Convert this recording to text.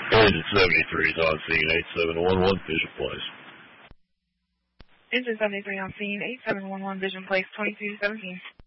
Engine 73 is on scene, 8711 Vision Place. Engine 73 on scene, 8711 Vision Place, 2217.